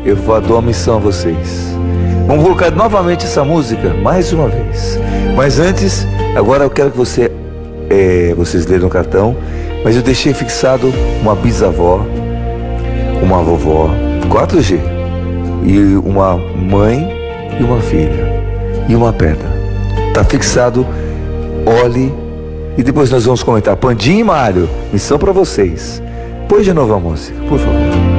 eu dou uma missão a vocês. Vamos colocar novamente essa música, mais uma vez. Mas antes, agora eu quero que vocês leiam no cartão, mas eu deixei fixado uma bisavó, uma vovó, 4G, e uma mãe e uma filha, e uma pedra. Tá fixado, olhe, e depois nós vamos comentar. Pandinha e Mário, missão para vocês. Põe de novo a música, por favor.